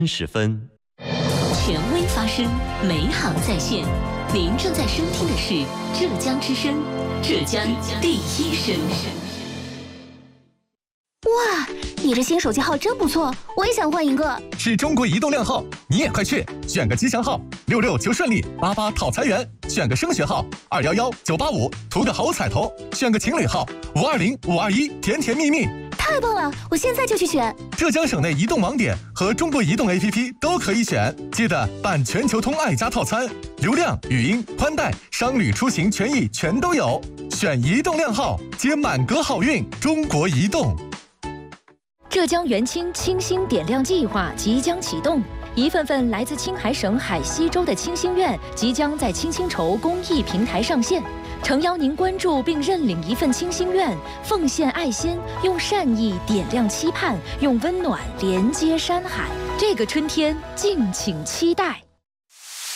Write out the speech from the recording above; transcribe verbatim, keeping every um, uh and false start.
十分。 权威发声，美好在线。您正在收听的是浙江之声，浙江第一声。 哇，你这新手机号真不错，我也想换一个。 是中国移动靓号，你也快去选个吉祥号，六六求顺利，八八讨财源，选个升学号，二幺幺九八五图个好彩头，选个情侣号，五二零五二一甜甜蜜蜜。 太棒了，我现在就去选。 浙江省内移动网点和中国移动 A P P 都可以选，记得办全球通爱家套餐，流量、语音、宽带、商旅出行权益全都有。选移动靓号，接满格好运。中国移动。 浙江元清清新点亮计划即将启动，一份份来自青海省海西州的清心愿即将在清心筹公益平台上线，诚邀您关注并认领一份清心愿，奉献爱心，用善意点亮期盼，用温暖连接山海。这个春天，敬请期待。